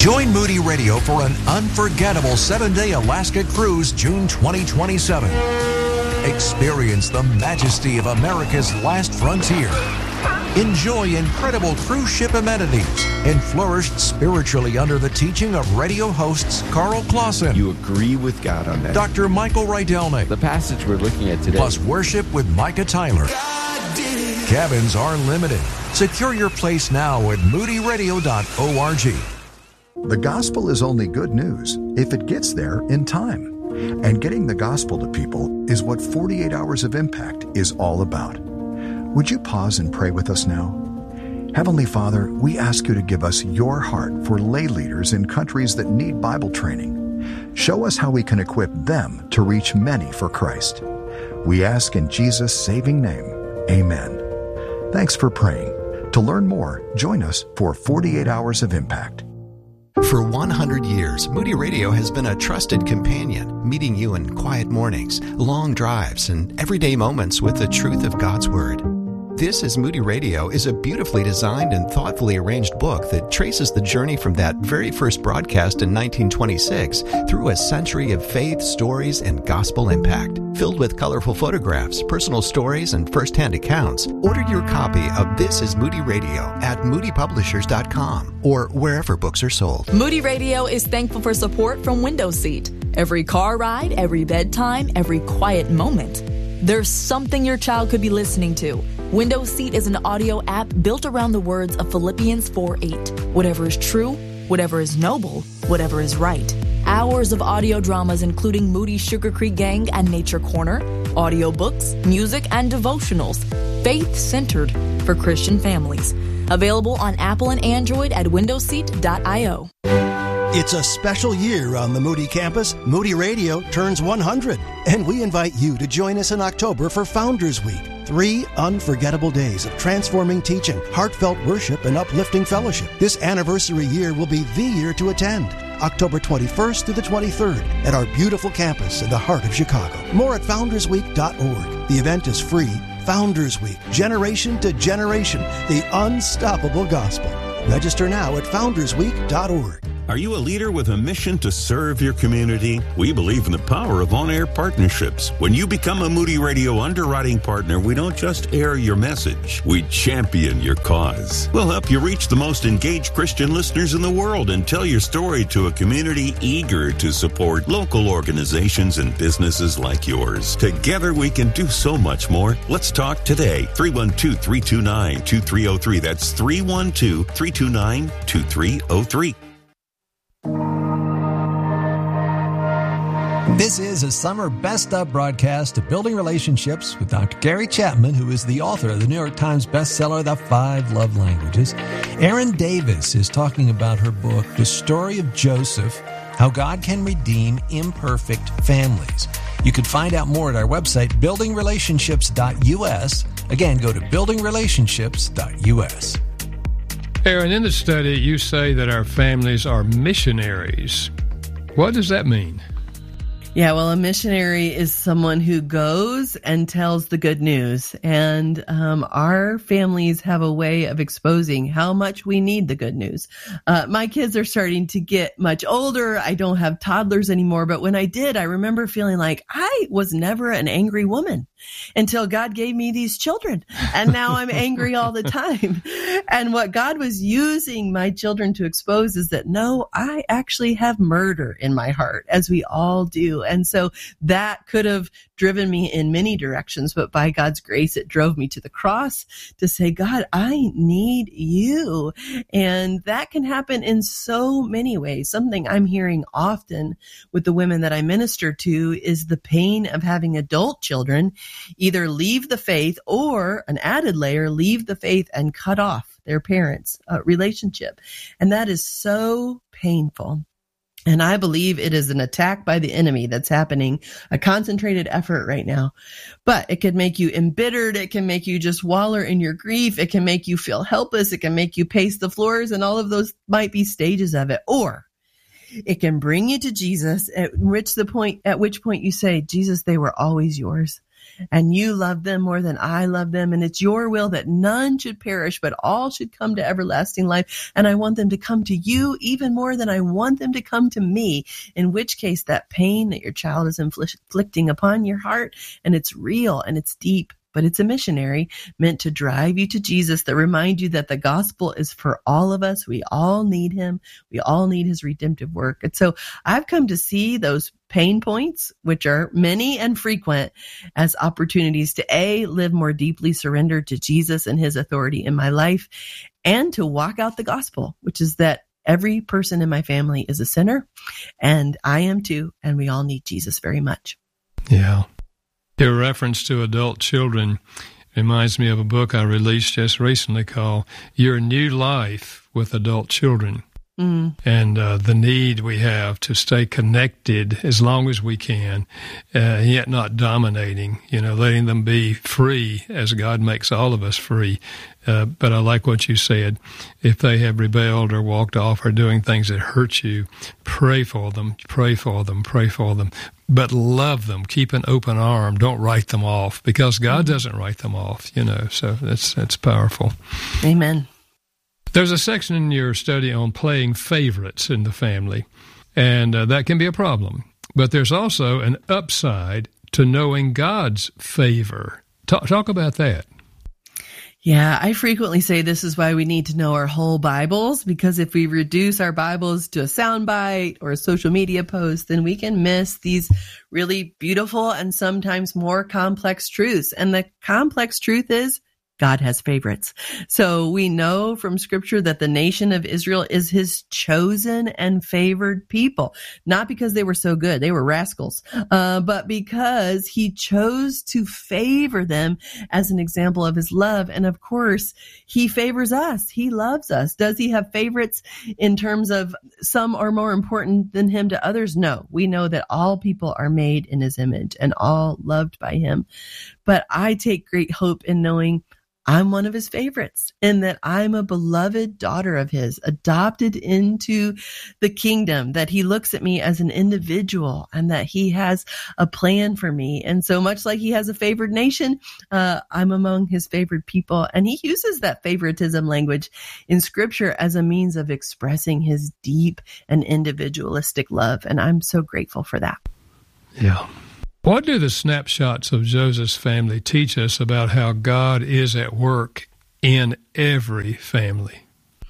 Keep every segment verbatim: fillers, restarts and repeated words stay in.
Join Moody Radio for an unforgettable seven-day Alaska cruise June twenty twenty-seven. Experience the majesty of America's last frontier. Enjoy incredible cruise ship amenities and flourish spiritually under the teaching of radio hosts Carl Clausen. You agree with God on that. Doctor Michael Rydelnik. The passage we're looking at today. Plus worship with Micah Tyler. Cabins are limited. Secure your place now at moody radio dot org. The gospel is only good news if it gets there in time. And getting the gospel to people is what forty-eight Hours of Impact is all about. Would you pause and pray with us now? Heavenly Father, we ask you to give us your heart for lay leaders in countries that need Bible training. Show us how we can equip them to reach many for Christ. We ask in Jesus' saving name, amen. Thanks for praying. To learn more, join us for forty-eight Hours of Impact. For one hundred years, Moody Radio has been a trusted companion, meeting you in quiet mornings, long drives, and everyday moments with the truth of God's Word. This is Moody Radio is a beautifully designed and thoughtfully arranged book that traces the journey from that very first broadcast in nineteen twenty-six through a century of faith, stories, and gospel impact. Filled with colorful photographs, personal stories, and first-hand accounts, order your copy of This is Moody Radio at moody publishers dot com or wherever books are sold. Moody Radio is thankful for support from Window Seat. Every car ride, every bedtime, every quiet moment. There's something your child could be listening to. Window Seat is an audio app built around the words of Philippians four eight. Whatever is true, whatever is noble, whatever is right. Hours of audio dramas including Moody Sugar Creek Gang and Nature Corner, audiobooks, music, and devotionals. Faith-centered for Christian families. Available on Apple and Android at window seat dot io. It's a special year on the Moody campus. Moody Radio turns one hundred, and we invite you to join us in October for Founders Week. Three unforgettable days of transforming teaching, heartfelt worship, and uplifting fellowship. This anniversary year will be the year to attend. October twenty-first through the twenty-third at our beautiful campus in the heart of Chicago. More at founders week dot org. The event is free. Founders Week, generation to generation, the unstoppable gospel. Register now at founders week dot org. Are you a leader with a mission to serve your community? We believe in the power of on-air partnerships. When you become a Moody Radio underwriting partner, we don't just air your message, we champion your cause. We'll help you reach the most engaged Christian listeners in the world and tell your story to a community eager to support local organizations and businesses like yours. Together we can do so much more. Let's talk today. three one two, three two nine, two three zero three. That's three one two, three two nine, two three zero three. This is a summer best of broadcast of Building Relationships with Doctor Gary Chapman, who is the author of the New York Times bestseller, The Five Love Languages. Erin Davis is talking about her book, The Story of Joseph, How God Can Redeem Imperfect Families. You can find out more at our website, building relationships dot u s. Again, go to building relationships dot u s. Erin, in the study, you say that our families are missionaries. What does that mean? Yeah, well, a missionary is someone who goes and tells the good news. And um, our families have a way of exposing how much we need the good news. Uh, my kids are starting to get much older. I don't have toddlers anymore. But when I did, I remember feeling like I was never an angry woman until God gave me these children. And now I'm angry all the time. And what God was using my children to expose is that, no, I actually have murder in my heart, as we all do. And so that could have driven me in many directions, but by God's grace, it drove me to the cross to say, God, I need you. And that can happen in so many ways. Something I'm hearing often with the women that I minister to is the pain of having adult children either leave the faith, or an added layer, leave the faith and cut off their parents' uh, relationship. And that is so painful. And I believe it is an attack by the enemy that's happening, a concentrated effort right now. But it can make you embittered. It can make you just wallow in your grief. It can make you feel helpless. It can make you pace the floors, and all of those might be stages of it. Or it can bring you to Jesus, at which the point, at which point you say, Jesus, they were always yours. and you love them more than I love them. And it's your will that none should perish, but all should come to everlasting life. And I want them to come to you even more than I want them to come to me, in which case that pain that your child is inflicting upon your heart, and it's real and it's deep, but it's a missionary meant to drive you to Jesus, that remind you that the gospel is for all of us. We all need him. We all need his redemptive work. And so I've come to see those pain points, which are many and frequent, as opportunities to A, live more deeply surrendered to Jesus and his authority in my life, and to walk out the gospel, which is that every person in my family is a sinner, and I am too, and we all need Jesus very much. Yeah. Your reference to adult children reminds me of a book I released just recently called Your New Life with Adult Children. Mm. And uh, the need we have to stay connected as long as we can, uh, yet not dominating, you know, letting them be free as God makes all of us free. Uh, but I like what you said. If they have rebelled or walked off or doing things that hurt you, pray for them, pray for them, pray for them. But love them. Keep an open arm. Don't write them off, because God doesn't write them off, you know. So that's that's powerful. Amen. There's a section in your study on playing favorites in the family, and uh, that can be a problem. But there's also an upside to knowing God's favor. Talk, talk about that. Yeah, I frequently say this is why we need to know our whole Bibles, because if we reduce our Bibles to a soundbite or a social media post, then we can miss these really beautiful and sometimes more complex truths. And the complex truth is, God has favorites. So we know from Scripture that the nation of Israel is his chosen and favored people, not because they were so good, they were rascals, uh, but because he chose to favor them as an example of his love. And of course, he favors us. He loves us. Does he have favorites in terms of some are more important than him to others? No, we know that all people are made in his image and all loved by him. But I take great hope in knowing I'm one of his favorites, in that I'm a beloved daughter of his, adopted into the kingdom, that he looks at me as an individual and that he has a plan for me. And so much like he has a favored nation, uh, I'm among his favored people. And he uses that favoritism language in Scripture as a means of expressing his deep and individualistic love. And I'm so grateful for that. Yeah. What do the snapshots of Joseph's family teach us about how God is at work in every family?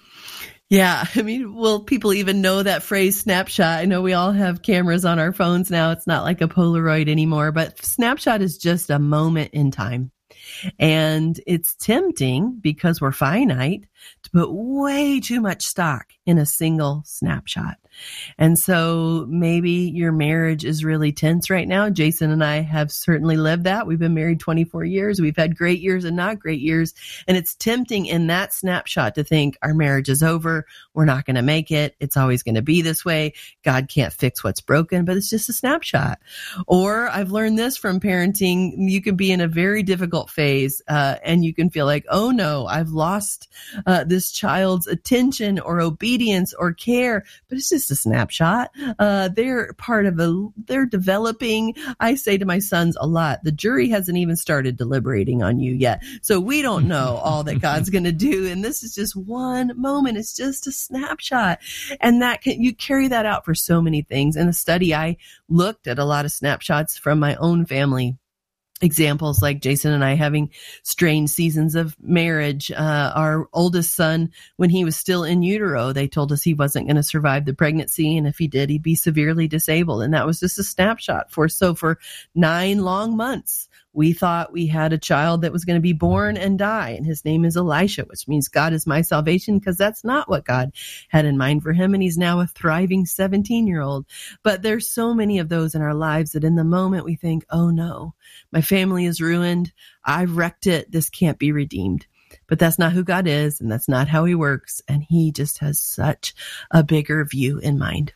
Yeah, I mean, will people even know that phrase snapshot? I know we all have cameras on our phones now. It's not like a Polaroid anymore, but snapshot is just a moment in time. And it's tempting, because we're finite, to put way too much stock in a single snapshot. And so maybe your marriage is really tense right now. Jason and I have certainly lived that. We've been married twenty-four years. We've had great years and not great years. And it's tempting in that snapshot to think our marriage is over. We're not going to make it. It's always going to be this way. God can't fix what's broken, but it's just a snapshot. Or I've learned this from parenting. You can be in a very difficult phase uh, and you can feel like, oh no, I've lost uh, this child's attention or obedience or care, but it's just a snapshot. Uh, they're part of a, they're developing. I say to my sons a lot, the jury hasn't even started deliberating on you yet. So we don't know all that God's going to do. And this is just one moment. It's just a snapshot. And that can, you carry that out for so many things. In a study, I looked at a lot of snapshots from my own family. Examples like Jason and I having strange seasons of marriage. Uh, our oldest son, when he was still in utero, they told us he wasn't going to survive the pregnancy. And if he did, he'd be severely disabled. And that was just a snapshot for, so for nine long months, we thought we had a child that was going to be born and die. And his name is Elisha, which means God is my salvation, because that's not what God had in mind for him. And he's now a thriving seventeen year old. But there's so many of those in our lives that in the moment we think, oh no, my family is ruined. I've wrecked it. This can't be redeemed. But that's not who God is. And that's not how he works. And he just has such a bigger view in mind.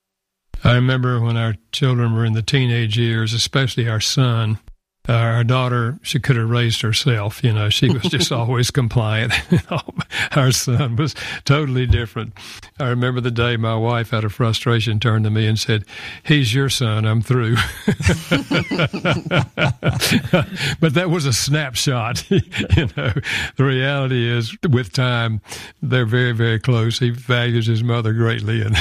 I remember when our children were in the teenage years, especially our son, Uh, our daughter, she could have raised herself. You know, she was just always compliant. Our son was totally different. I remember the day my wife, out of frustration, turned to me and said, "He's your son, I'm through." But that was a snapshot. You know, the reality is, with time, they're very, very close. He values his mother greatly, and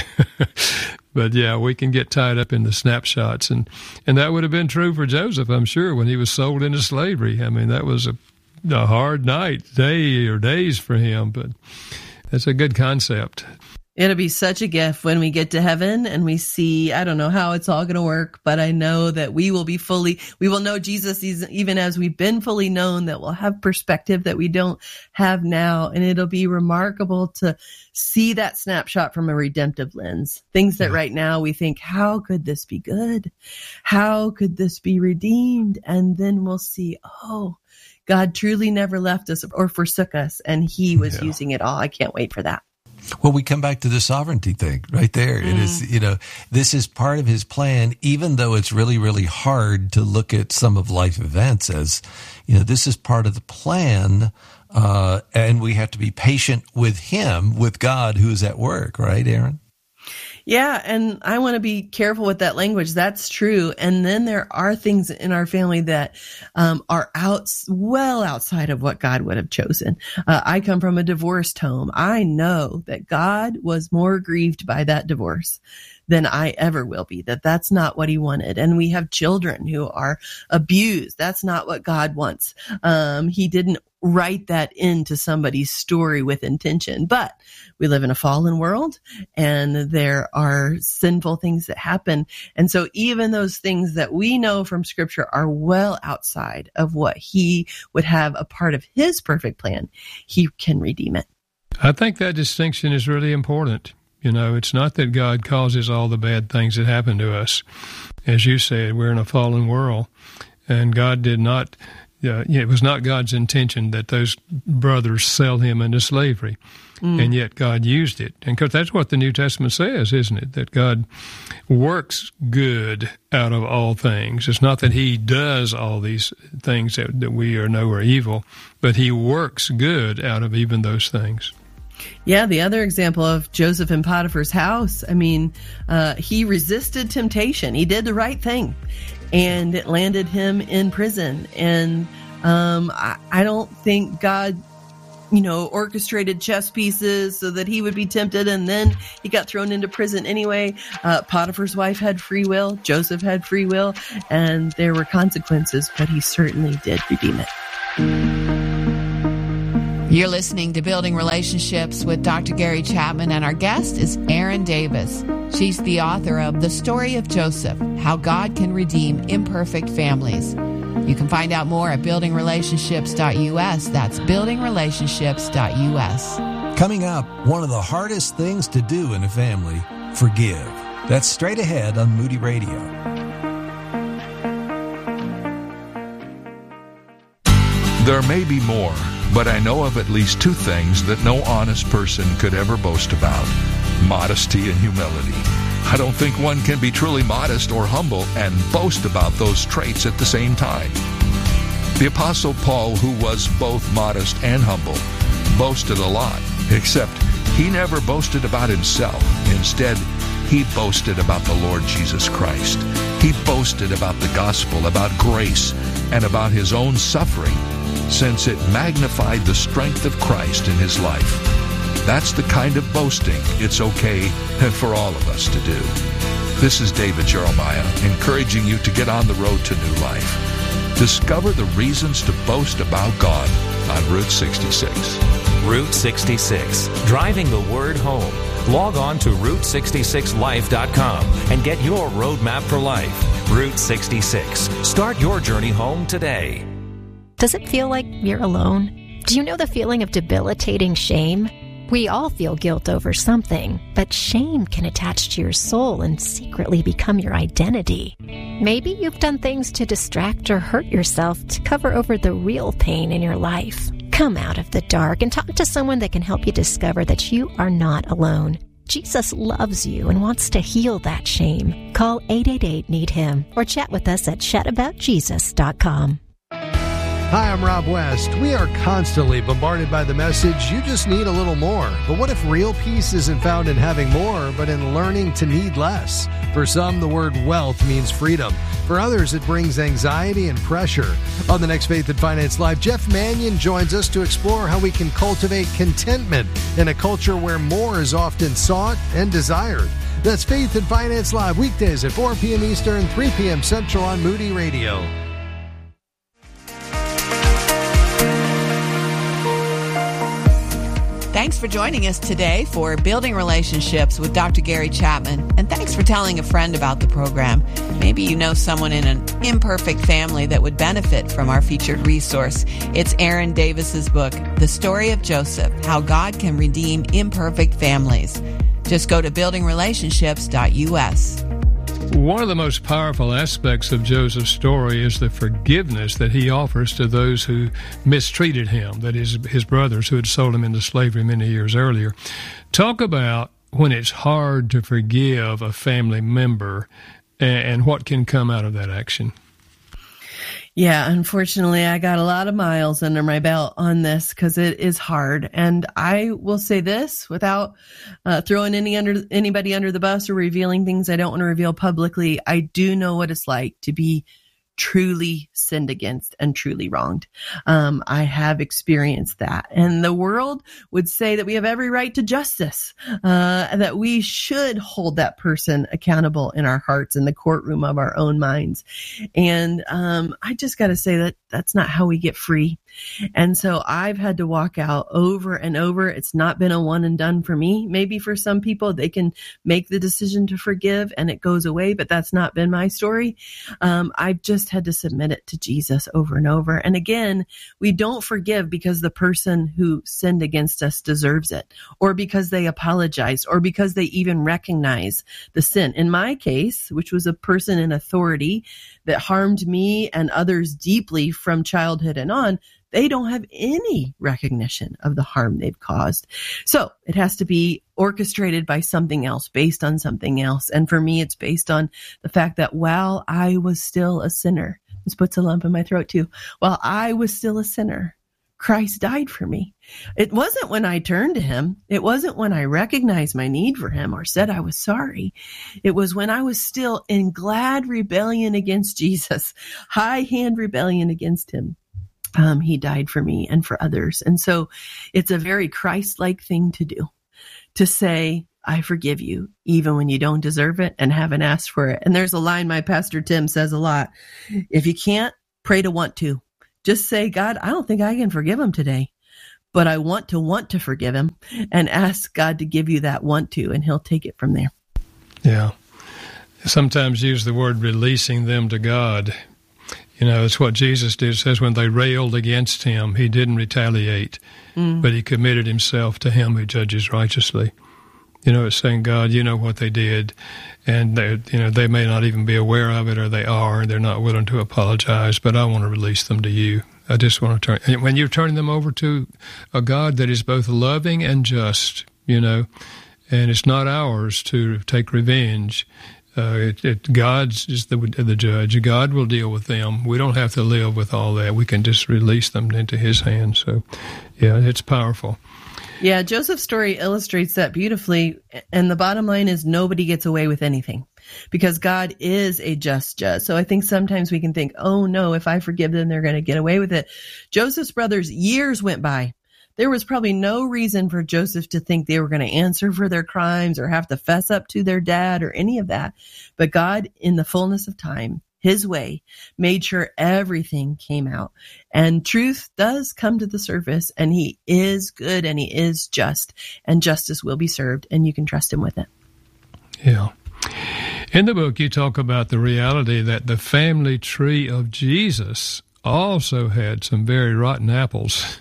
but yeah, we can get tied up in the snapshots, and and that would have been true for Joseph, I'm sure, when he was sold into slavery. I mean, that was a, a hard night, day or days for him, but that's a good concept. It'll be such a gift when we get to heaven and we see, I don't know how it's all going to work, but I know that we will be fully, we will know Jesus even as we've been fully known, that we'll have perspective that we don't have now. And it'll be remarkable to see that snapshot from a redemptive lens. Things that right now we think, how could this be good? How could this be redeemed? And then we'll see, oh, God truly never left us or forsook us, and he was yeah. using it all. I can't wait for that. Well, we come back to the sovereignty thing right there. Mm. It is, you know, this is part of his plan, even though it's really, really hard to look at some of life events as, you know, this is part of the plan, uh, and we have to be patient with him, with God who is at work, right, Aaron? Yeah, and I want to be careful with that language. That's true. And then there are things in our family that um, are out, well outside of what God would have chosen. Uh, I come from a divorced home. I know that God was more grieved by that divorce than I ever will be, that that's not what he wanted. And we have children who are abused. That's not what God wants. Um, he didn't write that into somebody's story with intention, but we live in a fallen world and there are sinful things that happen. And so even those things that we know from scripture are well outside of what he would have a part of his perfect plan, he can redeem it. I think that distinction is really important. You know, it's not that God causes all the bad things that happen to us. As you said, we're in a fallen world, and God did not, uh, it was not God's intention that those brothers sell him into slavery, mm. and yet God used it. And because that's what the New Testament says, isn't it? That God works good out of all things. It's not that he does all these things that, that we or know are evil, but he works good out of even those things. Yeah, the other example of Joseph in Potiphar's house, I mean, uh, he resisted temptation. He did the right thing, and it landed him in prison. And um, I, I don't think God, you know, orchestrated chess pieces so that he would be tempted, and then he got thrown into prison anyway. Uh, Potiphar's wife had free will. Joseph had free will, and there were consequences, but he certainly did redeem it. You're listening to Building Relationships with Doctor Gary Chapman, and our guest is Erin Davis. She's the author of The Story of Joseph, How God Can Redeem Imperfect Families. You can find out more at building relationships dot U S. That's building relationships dot U S. Coming up, one of the hardest things to do in a family, forgive. That's straight ahead on Moody Radio. There may be more, but I know of at least two things that no honest person could ever boast about: modesty and humility. I don't think one can be truly modest or humble and boast about those traits at the same time. The Apostle Paul, who was both modest and humble, boasted a lot, except he never boasted about himself. Instead, he boasted about the Lord Jesus Christ. He boasted about the gospel, about grace, and about his own suffering, since it magnified the strength of Christ in his life. That's the kind of boasting it's okay for all of us to do. This is David Jeremiah, encouraging you to get on the road to new life. Discover the reasons to boast about God on Route sixty-six. Route sixty-six, driving the word home. Log on to route sixty-six life dot com and get your roadmap for life. Route sixty-six. Start your journey home today. Does it feel like you're alone? Do you know the feeling of debilitating shame? We all feel guilt over something, but shame can attach to your soul and secretly become your identity. Maybe you've done things to distract or hurt yourself to cover over the real pain in your life. Come out of the dark and talk to someone that can help you discover that you are not alone. Jesus loves you and wants to heal that shame. Call eight eight eight, need him or chat with us at chat about jesus dot com. Hi, I'm Rob West. We are constantly bombarded by the message, you just need a little more. But what if real peace isn't found in having more, but in learning to need less? For some, the word wealth means freedom. For others, it brings anxiety and pressure. On the next Faith and Finance Live, Jeff Manion joins us to explore how we can cultivate contentment in a culture where more is often sought and desired. That's Faith and Finance Live, weekdays at four p.m. Eastern, three p.m. Central on Moody Radio. Thanks for joining us today for Building Relationships with Doctor Gary Chapman. And thanks for telling a friend about the program. Maybe you know someone in an imperfect family that would benefit from our featured resource. It's Aaron Davis's book, The Story of Joseph, How God Can Redeem Imperfect Families. Just go to building relationships dot u s. One of the most powerful aspects of Joseph's story is the forgiveness that he offers to those who mistreated him, that is, his brothers who had sold him into slavery many years earlier. Talk about when it's hard to forgive a family member and what can come out of that action. Yeah, unfortunately, I got a lot of miles under my belt on this because it is hard. And I will say this without uh, throwing any under anybody under the bus or revealing things I don't want to reveal publicly. I do know what it's like to be truly sinned against and truly wronged. Um, I have experienced that. And the world would say that we have every right to justice, uh, that we should hold that person accountable in our hearts in the courtroom of our own minds. And um, I just got to say that that's not how we get free. And so I've had to walk out over and over. It's not been a one and done for me. Maybe for some people, they can make the decision to forgive and it goes away, but that's not been my story. Um, I've just had to submit it to Jesus over and over. And again, we don't forgive because the person who sinned against us deserves it, or because they apologize, or because they even recognize the sin. In my case, which was a person in authority that harmed me and others deeply from childhood and on, they don't have any recognition of the harm they've caused. So it has to be orchestrated by something else, based on something else. And for me, it's based on the fact that while I was still a sinner, this puts a lump in my throat too, while I was still a sinner, Christ died for me. It wasn't when I turned to him. It wasn't when I recognized my need for him or said I was sorry. It was when I was still in glad rebellion against Jesus, high hand rebellion against him. Um, he died for me and for others. And so it's a very Christ-like thing to do, to say, I forgive you, even when you don't deserve it and haven't asked for it. And there's a line my pastor Tim says a lot. If you can't, pray to want to. Just say, God, I don't think I can forgive him today, but I want to want to forgive him, and ask God to give you that want to, and he'll take it from there. Yeah. Sometimes use the word releasing them to God. You know, it's what Jesus did. It says when they railed against him, he didn't retaliate, mm. but he committed himself to him who judges righteously. You know, it's saying, God, you know what they did, and they, you know, they may not even be aware of it, or they are, and they're not willing to apologize, but I want to release them to you. I just want to turn, when you're turning them over to a God that is both loving and just, you know, and it's not ours to take revenge. Uh, it, it, God's is the, the judge. God will deal with them. We don't have to live with all that. We can just release them into his hands. So, yeah, it's powerful. Yeah, Joseph's story illustrates that beautifully. And the bottom line is nobody gets away with anything, because God is a just judge. So I think sometimes we can think, oh, no, if I forgive them, they're going to get away with it. Joseph's brothers, years went by. There was probably no reason for Joseph to think they were going to answer for their crimes or have to fess up to their dad or any of that. But God, in the fullness of time, his way, made sure everything came out. And truth does come to the surface, and he is good and he is just, and justice will be served, and you can trust him with it. Yeah. In the book, you talk about the reality that the family tree of Jesus also had some very rotten apples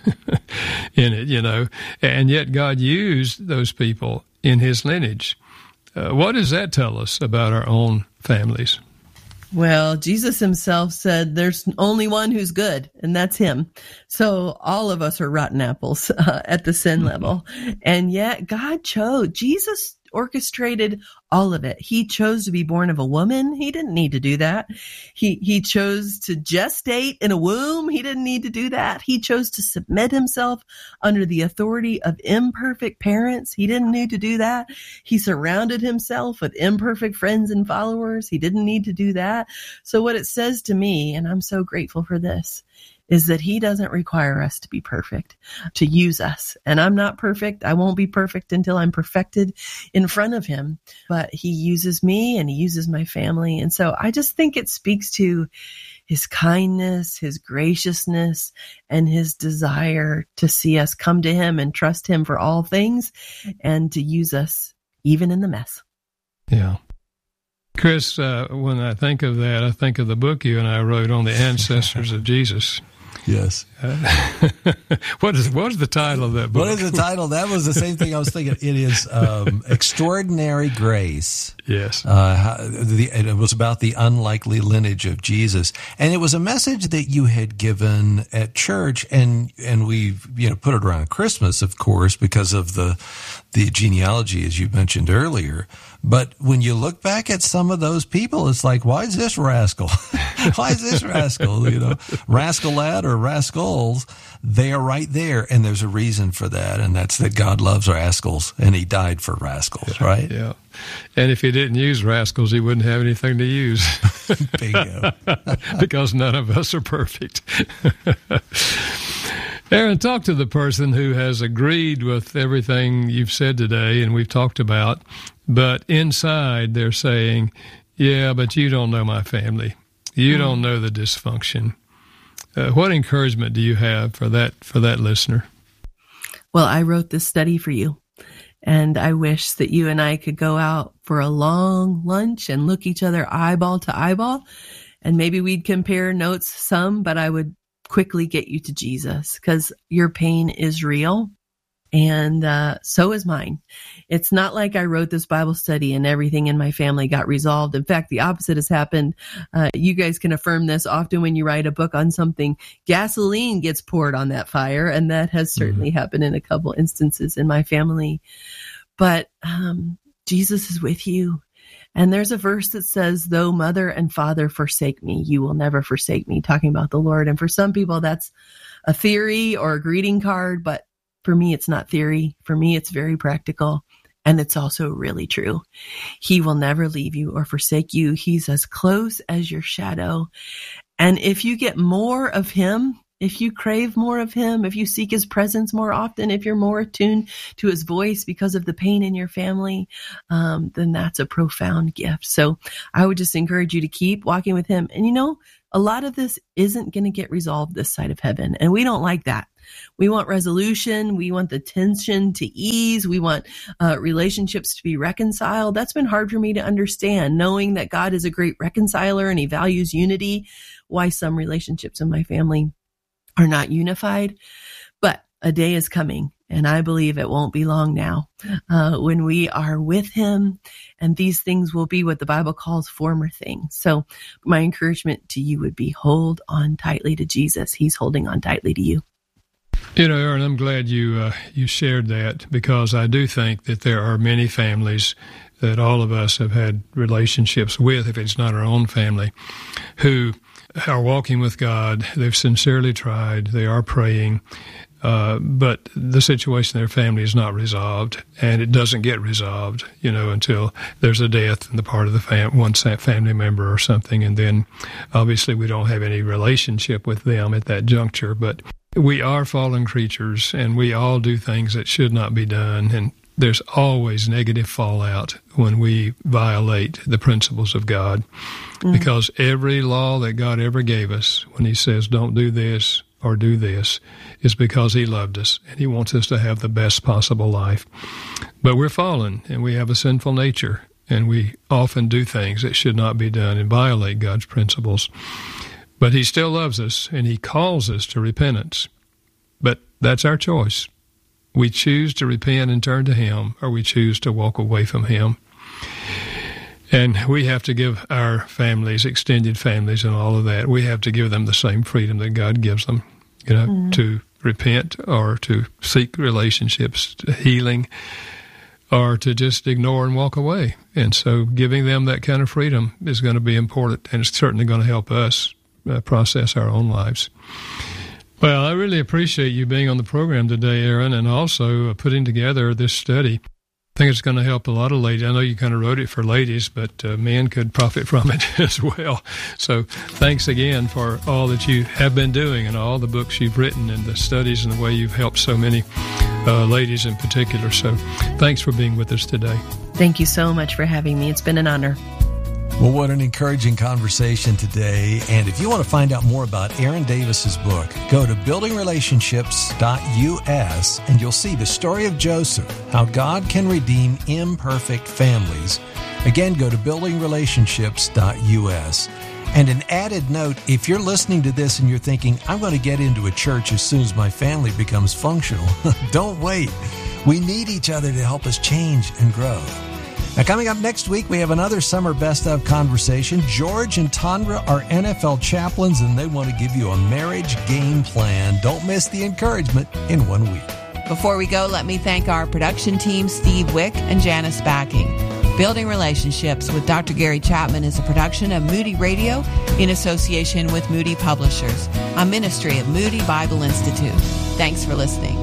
in it, you know, and yet God used those people in his lineage. Uh, what does that tell us about our own families? Well, Jesus himself said there's only one who's good, and that's him. So all of us are rotten apples uh, at the sin level. And yet God chose, Jesus orchestrated all of it. He chose to be born of a woman. He didn't need to do that. He, he chose to gestate in a womb. He didn't need to do that. He chose to submit himself under the authority of imperfect parents. He didn't need to do that. He surrounded himself with imperfect friends and followers. He didn't need to do that. So what it says to me, and I'm so grateful for this, is that he doesn't require us to be perfect, to use us. And I'm not perfect. I won't be perfect until I'm perfected in front of him. But he uses me and he uses my family. And so I just think it speaks to his kindness, his graciousness, and his desire to see us come to him and trust him for all things and to use us even in the mess. Yeah. Chris, uh, when I think of that, I think of the book you and I wrote on the ancestors of Jesus. Yes. Uh, what is what is the title of that book? What is the title? That was the same thing I was thinking. It is um, Extraordinary Grace. Yes. Uh, the, it was about the unlikely lineage of Jesus, and it was a message that you had given at church, and and we you know put it around Christmas, of course, because of the the genealogy, as you mentioned earlier. But when you look back at some of those people, it's like, why is this rascal? Why is this rascal? You know, rascal lad or rascals, they are right there. And there's a reason for that. And that's that God loves rascals and he died for rascals, yeah, right? Yeah. And if he didn't use rascals, he wouldn't have anything to use. Bingo. Because none of us are perfect. Aaron, talk to the person who has agreed with everything you've said today and we've talked about, but inside they're saying, yeah, but you don't know my family. You mm. don't know the dysfunction. Uh, what encouragement do you have for that for that listener? Well, I wrote this study for you, and I wish that you and I could go out for a long lunch and look each other eyeball to eyeball, and maybe we'd compare notes some, but I would quickly get you to Jesus because your pain is real. And uh, so is mine. It's not like I wrote this Bible study and everything in my family got resolved. In fact, the opposite has happened. Uh, you guys can affirm this. Often when you write a book on something, gasoline gets poured on that fire. And that has certainly mm-hmm. happened in a couple instances in my family. But um, Jesus is with you. And there's a verse that says, though mother and father forsake me, you will never forsake me, talking about the Lord. And for some people, that's a theory or a greeting card, but for me, it's not theory. For me, it's very practical. And it's also really true. He will never leave you or forsake you. He's as close as your shadow. And if you get more of him, if you crave more of him, if you seek his presence more often, if you're more attuned to his voice because of the pain in your family, um, then that's a profound gift. So I would just encourage you to keep walking with him. And you know, a lot of this isn't going to get resolved this side of heaven. And we don't like that. We want resolution. We want the tension to ease. We want uh, relationships to be reconciled. That's been hard for me to understand, knowing that God is a great reconciler and he values unity, why some relationships in my family are not unified. But a day is coming, and I believe it won't be long now, uh, when we are with him, and these things will be what the Bible calls former things. So my encouragement to you would be hold on tightly to Jesus. He's holding on tightly to you. You know, Aaron, I'm glad you uh, you shared that, because I do think that there are many families that all of us have had relationships with, if it's not our own family, who are walking with God. They've sincerely tried. They are praying. Uh, but the situation in their family is not resolved, and it doesn't get resolved, you know, until there's a death in the part of the fam- one family member or something, and then obviously we don't have any relationship with them at that juncture. But we are fallen creatures, and we all do things that should not be done, and there's always negative fallout when we violate the principles of God, mm. because every law that God ever gave us, when he says don't do this or do this, is because he loved us and he wants us to have the best possible life. But we're fallen and we have a sinful nature, and we often do things that should not be done and violate God's principles. But he still loves us and he calls us to repentance. But that's our choice. We choose to repent and turn to him, or we choose to walk away from him. And we have to give our families, extended families and all of that, we have to give them the same freedom that God gives them, you know, mm-hmm. to repent or to seek relationships, healing, or to just ignore and walk away. And so giving them that kind of freedom is going to be important, and it's certainly going to help us uh, process our own lives. Well, I really appreciate you being on the program today, Aaron, and also uh, putting together this study. I think it's going to help a lot of ladies. I know you kind of wrote it for ladies, but uh, men could profit from it as well. So thanks again for all that you have been doing and all the books you've written and the studies and the way you've helped so many uh, ladies in particular. So thanks for being with us today. Thank you so much for having me. It's been an honor. Well, what an encouraging conversation today. And if you want to find out more about Aaron Davis's book, go to building relationships dot U S and you'll see the story of Joseph, how God can redeem imperfect families. Again, go to building relationships dot U S. And an added note, if you're listening to this and you're thinking, I'm going to get into a church as soon as my family becomes functional, don't wait. We need each other to help us change and grow. Now, coming up next week, we have another Summer Best Of conversation. George and Tandra are N F L chaplains, and they want to give you a marriage game plan. Don't miss the encouragement in one week. Before we go, let me thank our production team, Steve Wick and Janice Backing. Building Relationships with Doctor Gary Chapman is a production of Moody Radio in association with Moody Publishers, a ministry of Moody Bible Institute. Thanks for listening.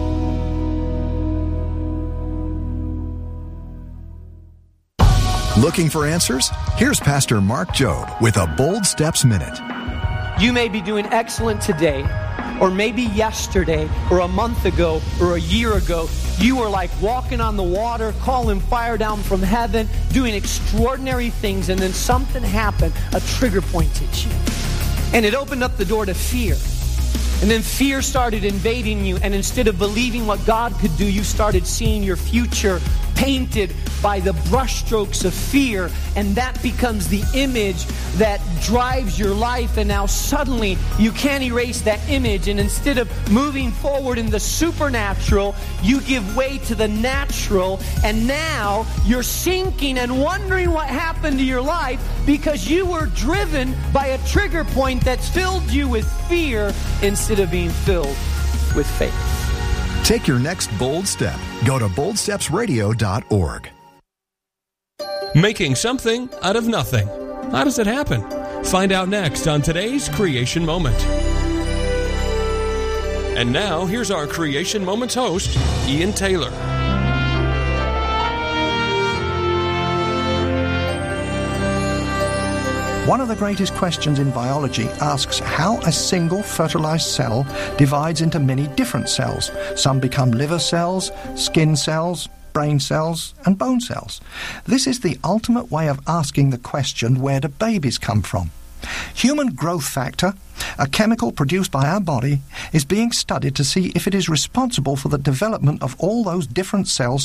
Looking for answers? Here's Pastor Mark Jobe with a Bold Steps Minute. You may be doing excellent today, or maybe yesterday, or a month ago, or a year ago. You were like walking on the water, calling fire down from heaven, doing extraordinary things, and then something happened. A trigger point hit you. And it opened up the door to fear. And then fear started invading you, and instead of believing what God could do, you started seeing your future painted by the brushstrokes of fear, and that becomes the image that drives your life. And now suddenly you can't erase that image, and instead of moving forward in the supernatural, you give way to the natural, and now you're sinking and wondering what happened to your life because you were driven by a trigger point that's filled you with fear instead of being filled with faith. Take your next bold step. Go to bold steps radio dot org. Making something out of nothing. How does it happen? Find out next on today's Creation Moment. And now, here's our Creation Moments host, Ian Taylor. One of the greatest questions in biology asks how a single fertilized cell divides into many different cells. Some become liver cells, skin cells, brain cells, and bone cells. This is the ultimate way of asking the question, where do babies come from? Human growth factor, a chemical produced by our body, is being studied to see if it is responsible for the development of all those different cells